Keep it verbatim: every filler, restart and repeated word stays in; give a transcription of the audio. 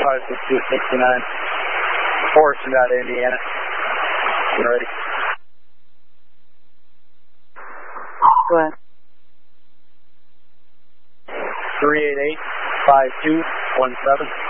five six two sixty-nine. Forest out of Indiana. You ready? Go ahead. three eight eight, five two one seven.